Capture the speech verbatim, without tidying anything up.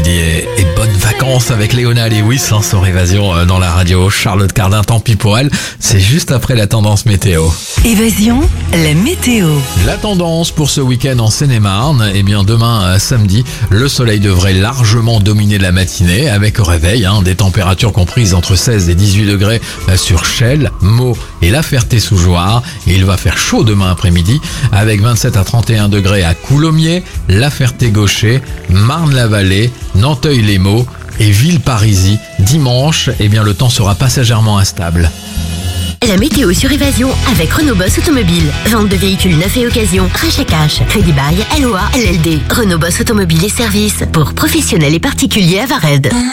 après-midi et, et bonnes vacances avec Léona Lewis hein, sur Évasion euh, dans la radio. Charlotte Cardin, tant pis pour elle, c'est juste après la tendance météo. Évasion, la météo. La tendance pour ce week-end en Seine-et-Marne, eh bien demain euh, samedi, le soleil devrait largement dominer la matinée avec au réveil hein, des températures comprises entre seize et dix-huit degrés euh, sur Chelles, Meaux et La Ferté-sous-Jouarre. Et il va faire chaud demain après-midi avec vingt-sept à trente et un degrés à Coulommiers, La Ferté-Gaucher, Marne-la-Vallée, Nanteuil-les-Maux et Villeparisis. Dimanche, eh bien le temps sera passagèrement instable. La météo sur Évasion avec Renault Boss Automobile. Vente de véhicules neufs et occasion. Rachat cash. Crédit bail. L O A. L L D. Renault Boss Automobile et services pour professionnels et particuliers à Vared.